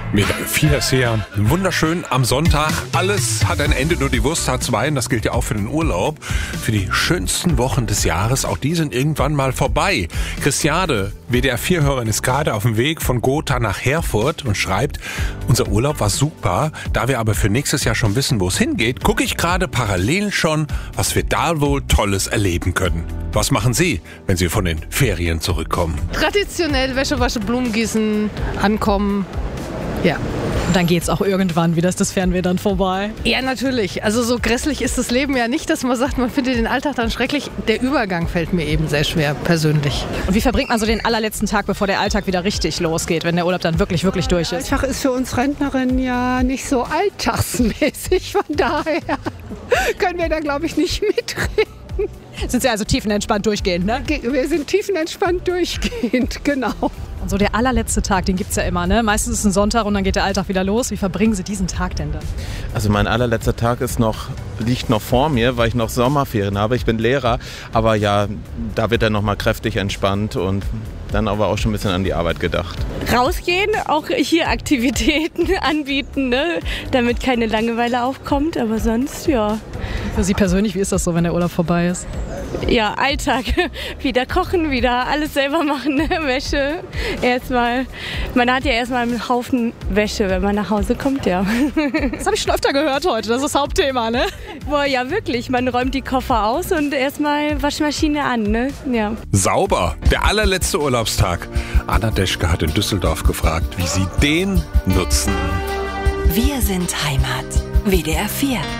Mega 4 ist hier wunderschön am Sonntag. Alles hat ein Ende, nur die Wurst hat zwei. Und das gilt ja auch für den Urlaub. Für die schönsten Wochen des Jahres. Auch die sind irgendwann mal vorbei. Christiane, WDR4-Hörerin, ist gerade auf dem Weg von Gotha nach Herford und schreibt, unser Urlaub war super. Da wir aber für nächstes Jahr schon wissen, wo es hingeht, gucke ich gerade parallel schon, was wir da wohl Tolles erleben können. Was machen Sie, wenn Sie von den Ferien zurückkommen? Traditionell Wäsche waschen, Blumen gießen, ankommen. Ja. Und dann geht's auch irgendwann wieder, ist das Fernweh dann vorbei? Ja, natürlich. Also so grässlich ist das Leben ja nicht, dass man sagt, man findet den Alltag dann schrecklich. Der Übergang fällt mir eben sehr schwer, persönlich. Und wie verbringt man so den allerletzten Tag, bevor der Alltag wieder richtig losgeht, wenn der Urlaub dann wirklich durch ist? Alltag ist für uns Rentnerinnen ja nicht so alltagsmäßig. Von daher können wir da, glaube ich, nicht mitreden. Sind Sie also tiefenentspannt durchgehend, ne? Wir sind tiefenentspannt durchgehend, genau. Und so der allerletzte Tag, den gibt's ja immer, ne? Meistens ist es ein Sonntag und dann geht der Alltag wieder los. Wie verbringen Sie diesen Tag denn dann? Also mein allerletzter Tag liegt noch vor mir, weil ich noch Sommerferien habe. Ich bin Lehrer, aber ja, da wird er noch mal kräftig entspannt und dann aber auch schon ein bisschen an die Arbeit gedacht. Rausgehen, auch hier Aktivitäten anbieten, ne? Damit keine Langeweile aufkommt, aber sonst, ja. Für Sie persönlich, wie ist das so, wenn der Urlaub vorbei ist? Ja, Alltag. Wieder kochen, wieder alles selber machen, ne? Wäsche. Man hat ja erstmal einen Haufen Wäsche, wenn man nach Hause kommt, ja. Das habe ich schon öfter gehört heute, das ist das Hauptthema, ne? Boah, ja wirklich, man räumt die Koffer aus und erstmal Waschmaschine an, ne? Ja. Sauber, der allerletzte Urlaubstag. Anna Deschke hat in Düsseldorf gefragt, wie sie den nutzen. Wir sind Heimat. WDR 4.